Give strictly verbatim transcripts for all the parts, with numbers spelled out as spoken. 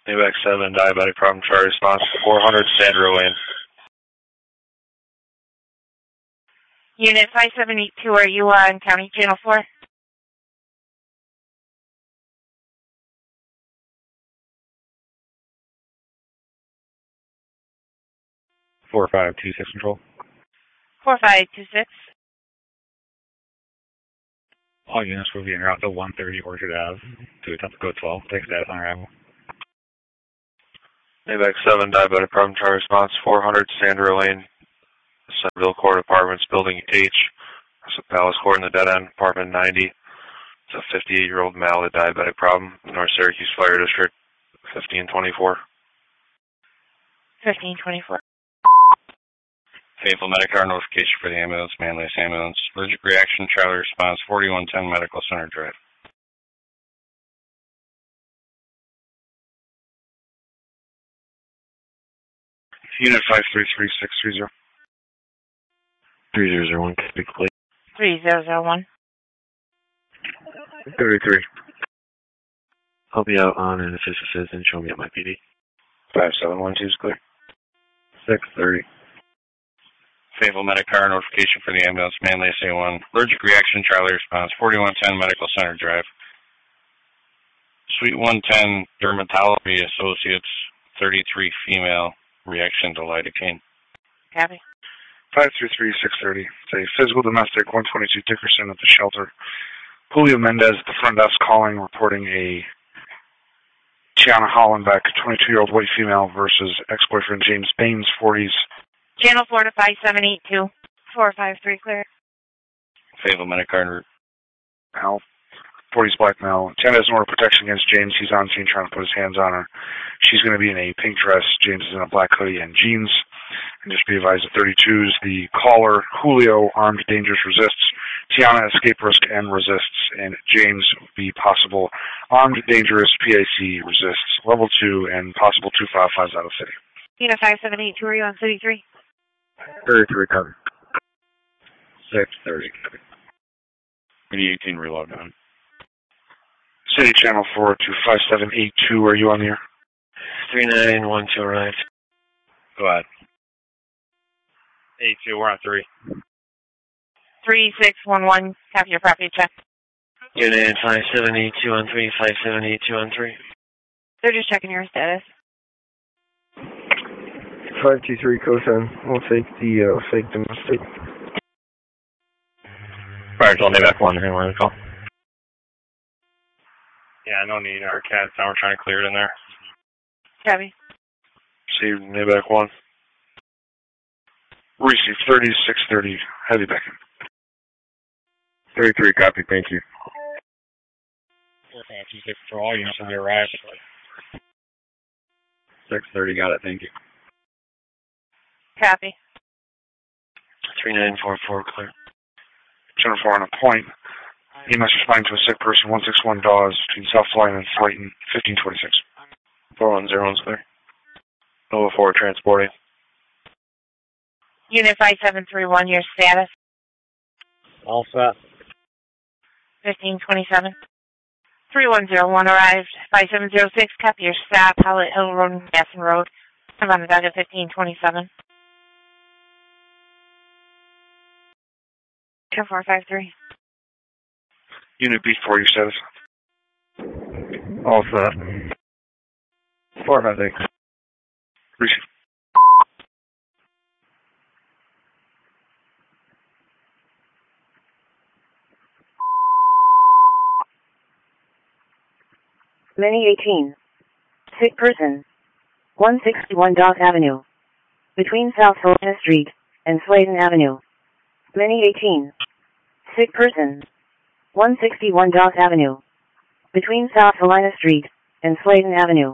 Maybach seven, diabetic problem, chart response, four hundred Sandra Lane. Unit five seven eight two, are you on County Channel four? four five two six control. four five two six. All units will be en route to one thirty Orchard Ave to attempt to go twelve. Take status on arrival. Maybach seven, diabetic problem, chart response, four hundred Sandra Lane, Centerville Court Apartments, Building H, Palace Court in the dead end, apartment ninety. It's a fifty-eight-year-old male with diabetic problem, North Syracuse Fire District, fifteen twenty-four. fifteen twenty-four. Faithful Medicare notification for the ambulance, Manlius ambulance. Allergic reaction, traveler response, forty-one ten Medical Center Drive. Unit five three three six three zero. three zero zero one, speak please. three zero zero one. thirty-three. I'll be out on an official citizen, show me at my P D. five seven one two is clear. six thirty. Faithful Medicare notification for the ambulance, Manlius A one. Allergic reaction, traveler response, forty-one ten Medical Center Drive. Suite one ten, Dermatology Associates, thirty-three female, reaction to lidocaine. Copy. five three three six thirty. It's a physical domestic, one twenty-two Dickerson at the shelter. Julio Mendez at the front desk calling, reporting a Tiana Hollenbeck, twenty-two-year-old white female, versus ex-boyfriend James Baines, forties. Channel four to five seven eight two. four five three clear. Faithful Medicare. Al, forties black male. Tiana has an order of protection against James. He's on scene trying to put his hands on her. She's going to be in a pink dress. James is in a black hoodie and jeans. And just be advised of thirty-twos, the caller, Julio, armed, dangerous, resists. Tiana, escape risk and resists. And James, be possible, armed, dangerous, P A C, resists. Level two and possible two five fives out of city. Unit five seven eight two, are you on City three? thirty-three, cover. six thirty. Midi eighteen, reload on. City Channel four to five seven eight two, are you on the air? three nine one two arrived. Go ahead. eight two, we're on three. three six one one, copy your property check. Unit five seven eight two on three, five seven eight two on three. They're just checking your status. five two three, cosign. We'll take the, uh, fake domestic. Fire told me back one, and wanted to call. Yeah, no need. Our cats, now we're trying to clear it in there. Copy. See, Maybach one. Receive thirty-six thirty, heavy backing. thirty-three, copy, thank you. four five two six for all units when they arrive. six thirty, got it, thank you. Copy. three nine four four, clear. Channel four on a point. E M S responding to a sick person, one six one Dawes, between South Line and Slayton, fifteen twenty-six. four one zero one's clear. Nova four, transporting. Unit five seven three one, your status? All set. fifteen twenty-seven. three one zero one arrived. five seven zero six, copy your stop. Howlett Hill Road and Gasson Road. I'm on the docket fifteen twenty-seven. two four five three. Unit B four, your status? All set. four five six. Receive. Many eighteen. Sick person. one sixty-one Dock Avenue. Between South Helena Street and Slayton Avenue. Many eighteen. Sick person. one sixty-one Dock Avenue. Between South Helena Street and Slayton Avenue.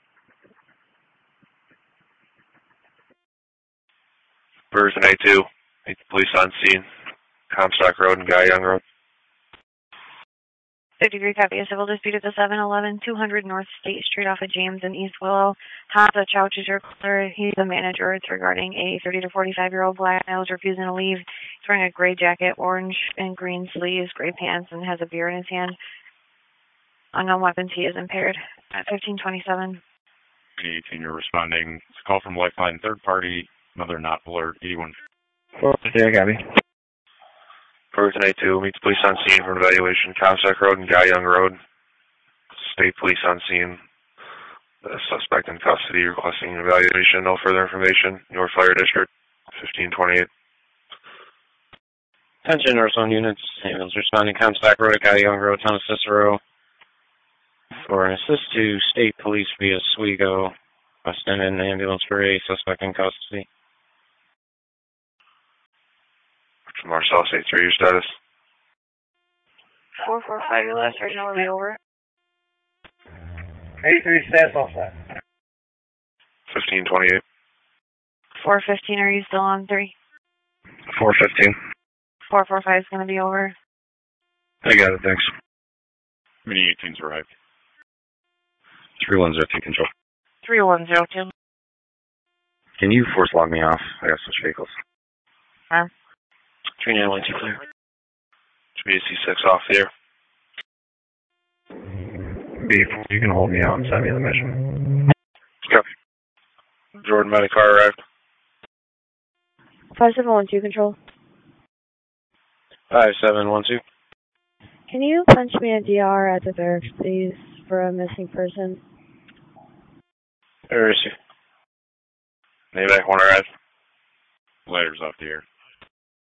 Version A two. Police on scene. Comstock Road and Guy Young Road. fifty-three, copy. A civil dispute at the seven eleven two hundred North State Street off of James and East Willow. Hamza Chouch is your caller. He's the manager. It's regarding a thirty to forty-five-year-old black male who's refusing to leave. He's wearing a gray jacket, orange and green sleeves, gray pants, and has a beer in his hand. Unknown weapons, he is impaired. At fifteen twenty-seven. Mini eighteen, you're responding. It's a call from Lifeline third party, mother not alert, eighty-one. four fifty, I copy. Ferguson A two, meets police on scene for an evaluation. Comstock Road and Guy Young Road. State police on scene. The suspect in custody requesting an evaluation. No further information. North Fire District, fifteen twenty-eight. Attention, North Zone units. Ambulance responding Comstock Road, Guy Young Road, Town of Cicero. For an assist to state police via Oswego. Send in an ambulance for a suspect in custody. Marcellus A three, your status? four four five, your last original will be over. A three, status off that. fifteen twenty-eight. four fifteen, are you still on three? four fifteen. four four five is going to be over. I got it, thanks. Mini eighteen's arrived. three one zero two control. three one zero two. Can you force log me off? I got switch vehicles. Huh? three nine one two clear. Should be a C six off the air. B four, you can hold me out and send me the mission. Copy. Jordan Medicar arrived. five seven one two control. five seven one two. Can you punch me a D R at the barracks, please, for a missing person? Where is she? Name back one arrived. Ladder's off the air.